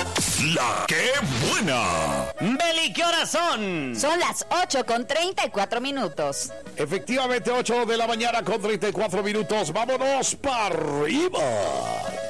La que buena. Beli, ¿qué horas son? Son las 8:34. Efectivamente, 8 de la mañana con 34 minutos. Vámonos para arriba.